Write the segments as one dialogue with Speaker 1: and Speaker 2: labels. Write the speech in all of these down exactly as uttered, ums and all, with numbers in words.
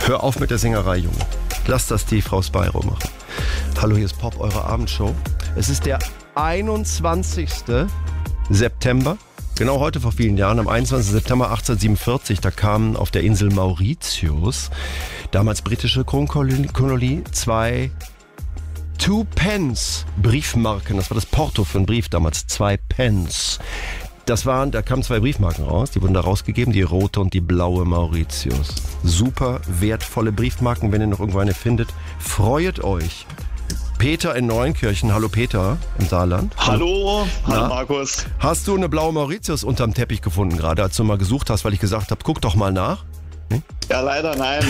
Speaker 1: Hör auf mit der Singerei, Junge. Lass das die Frau Spyro machen. Hallo, hier ist Pop, eure Abendshow. Es ist der einundzwanzigste September. Genau heute vor vielen Jahren, am einundzwanzigsten September achtzehnhundertsiebenundvierzig, da kamen auf der Insel Mauritius, damals britische Kronkolonie, zwei Two-Pence Briefmarken. Das war das Porto für einen Brief damals, zwei Pence. Das waren, da kamen zwei Briefmarken raus, die wurden da rausgegeben, die rote und die blaue Mauritius. Super wertvolle Briefmarken, wenn ihr noch irgendwo eine findet. Freut euch. Peter in Neunkirchen. Hallo Peter im Saarland.
Speaker 2: Hallo, hallo
Speaker 1: Na?
Speaker 2: Markus.
Speaker 1: Hast du eine blaue Mauritius unterm Teppich gefunden gerade, als du mal gesucht hast, weil ich gesagt habe, guck doch mal nach? Hm?
Speaker 2: Ja, leider nein.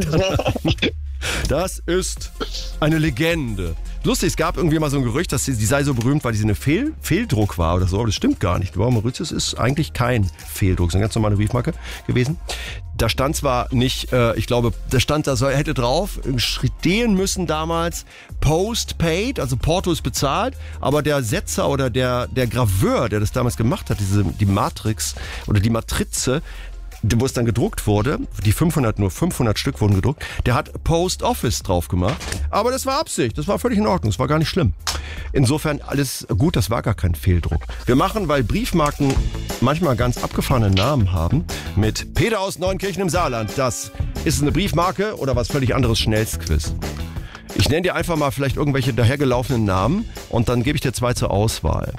Speaker 1: Das ist eine Legende. Lustig, es gab irgendwie mal so ein Gerücht, dass sie, die sei so berühmt, weil sie eine Fehl, Fehldruck war oder so, aber das stimmt gar nicht. Die blaue Mauritius ist eigentlich kein Fehldruck, es ist eine ganz normale Briefmarke gewesen. Da stand zwar nicht, äh, ich glaube, da stand, da soll, hätte drauf stehen müssen damals Postpaid, also Porto ist bezahlt, aber der Setzer oder der, der Graveur, der das damals gemacht hat, diese, die Matrix oder die Matrize, wo es dann gedruckt wurde, die fünfhundert, nur fünfhundert Stück wurden gedruckt, der hat Post Office drauf gemacht. Aber das war Absicht, das war völlig in Ordnung, das war gar nicht schlimm. Insofern alles gut, das war gar kein Fehldruck. Wir machen, weil Briefmarken manchmal ganz abgefahrene Namen haben, mit Peter aus Neunkirchen im Saarland. Das ist eine Briefmarke oder was völlig anderes, Schnellstquiz. Ich nenne dir einfach mal vielleicht irgendwelche dahergelaufenen Namen und dann gebe ich dir zwei zur Auswahl.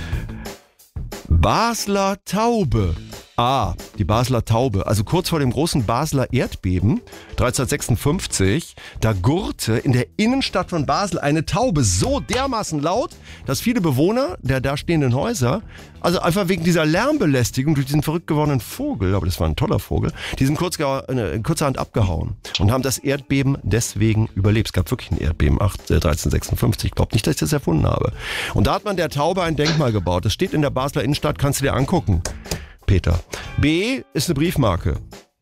Speaker 1: Basler Taube. A, die Basler Taube. Also kurz vor dem großen Basler Erdbeben dreizehnhundertsechsundfünfzig, da gurrte in der Innenstadt von Basel eine Taube so dermaßen laut, dass viele Bewohner der da stehenden Häuser, also einfach wegen dieser Lärmbelästigung durch diesen verrückt gewordenen Vogel, aber das war ein toller Vogel, die sind kurz, äh, kurzerhand abgehauen und haben das Erdbeben deswegen überlebt. Es gab wirklich ein Erdbeben, dreizehnhundertsechsundfünfzig. Ich glaube nicht, dass ich das erfunden habe. Und da hat man der Taube ein Denkmal gebaut. Das steht in der Basler Innenstadt, kannst du dir angucken. Peter. B ist eine Briefmarke.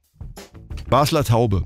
Speaker 1: Basler Taube.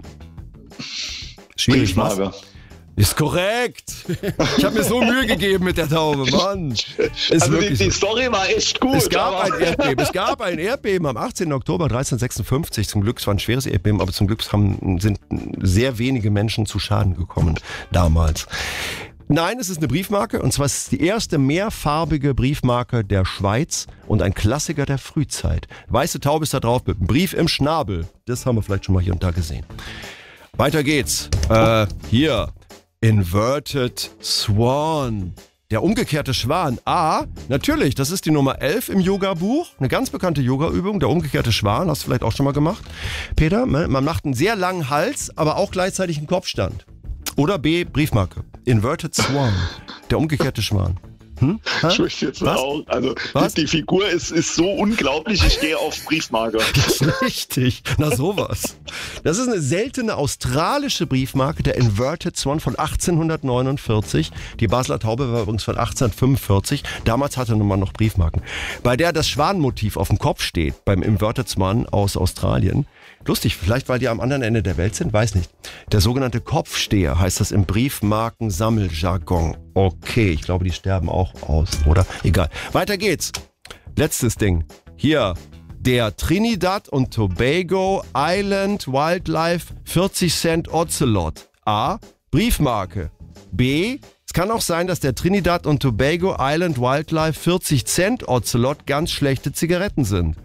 Speaker 1: Schwierig, was? Ist korrekt. Ich habe mir so Mühe gegeben mit der Taube, Mann. Ist
Speaker 2: also die, die
Speaker 1: so.
Speaker 2: Story war echt gut.
Speaker 1: Es gab
Speaker 2: aber
Speaker 1: ein Erdbeben. Es gab ein Erdbeben am achtzehnten Oktober dreizehnhundertsechsundfünfzig. Zum Glück, es war ein schweres Erdbeben, aber zum Glück haben, sind sehr wenige Menschen zu Schaden gekommen damals. Nein, es ist eine Briefmarke und zwar ist es die erste mehrfarbige Briefmarke der Schweiz und ein Klassiker der Frühzeit. Weiße Taube ist da drauf mit einem Brief im Schnabel. Das haben wir vielleicht schon mal hier und da gesehen. Weiter geht's. Äh, hier. Inverted Swan. Der umgekehrte Schwan. A, natürlich, das ist die Nummer elf im Yoga-Buch. Eine ganz bekannte Yoga-Übung, der umgekehrte Schwan. Hast du vielleicht auch schon mal gemacht, Peter? Man macht einen sehr langen Hals, aber auch gleichzeitig einen Kopfstand. Oder B, Briefmarke. Inverted Swan. Der umgekehrte Schwan. Hm?
Speaker 2: Ich möchte jetzt
Speaker 1: Was?
Speaker 2: auch. Also
Speaker 1: Was?
Speaker 2: die Figur ist, ist so unglaublich, ich gehe auf Briefmarke.
Speaker 1: Das ist richtig. Na sowas. Das ist eine seltene australische Briefmarke, der Inverted Swan von achtzehnhundertneunundvierzig. Die Basler Taube war übrigens von achtzehnhundertfünfundvierzig. Damals hatte man noch Briefmarken. Bei der das Schwanenmotiv auf dem Kopf steht, beim Inverted Swan aus Australien. Lustig, vielleicht weil die am anderen Ende der Welt sind, weiß nicht. Der sogenannte Kopfsteher heißt das im Briefmarkensammeljargon. Okay, ich glaube, die sterben auch aus, oder? Egal. Weiter geht's. Letztes Ding. Hier, der Trinidad und Tobago Island Wildlife vierzig Cent Ocelot. A, Briefmarke. B, es kann auch sein, dass der Trinidad und Tobago Island Wildlife vierzig Cent Ocelot ganz schlechte Zigaretten sind.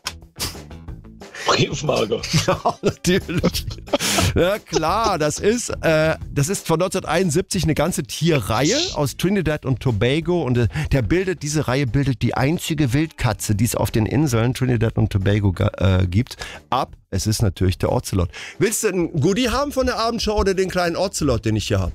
Speaker 2: Briefmarke.
Speaker 1: Ja, natürlich. Ja, klar, das ist, äh, das ist von neunzehnhunderteinundsiebzig eine ganze Tierreihe aus Trinidad und Tobago und äh, der bildet, diese Reihe bildet die einzige Wildkatze, die es auf den Inseln Trinidad und Tobago äh, gibt, ab. Es ist natürlich der Ocelot. Willst du ein Goodie haben von der Abendshow oder den kleinen Ocelot, den ich hier habe?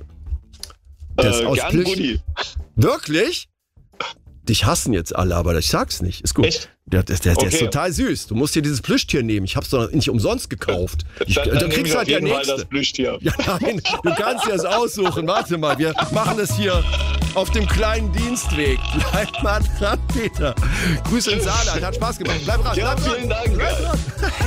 Speaker 2: Äh, gern Goodie.
Speaker 1: Wirklich? Dich hassen jetzt alle, aber ich sag's nicht. Ist gut.
Speaker 2: Echt?
Speaker 1: Der, der, der, der
Speaker 2: Okay.
Speaker 1: ist total süß. Du musst dir dieses Plüschtier nehmen. Ich hab's doch nicht umsonst gekauft. Ich,
Speaker 2: Dann,
Speaker 1: dann
Speaker 2: dann
Speaker 1: kriegst
Speaker 2: nehme ich
Speaker 1: du
Speaker 2: auf
Speaker 1: halt der
Speaker 2: jeden Fall
Speaker 1: nächste.
Speaker 2: das Plüschtier.
Speaker 1: Ja, nein, du kannst dir das aussuchen. Warte mal, wir machen das hier auf dem kleinen Dienstweg. Bleib mal dran, Peter. Grüße ins Saarland. Hat Spaß gemacht. Bleib dran.
Speaker 2: Ja,
Speaker 1: Bleib dran.
Speaker 2: vielen Dank.
Speaker 1: Bleib dran.